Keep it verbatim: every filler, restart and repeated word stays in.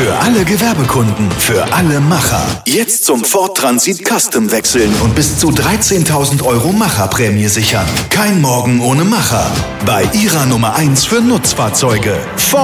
Für alle Gewerbekunden, für alle Macher. Jetzt zum Ford Transit Custom wechseln und bis zu dreizehntausend Euro Macherprämie sichern. Kein Morgen ohne Macher. Bei Ihrer Nummer eins für Nutzfahrzeuge. Ford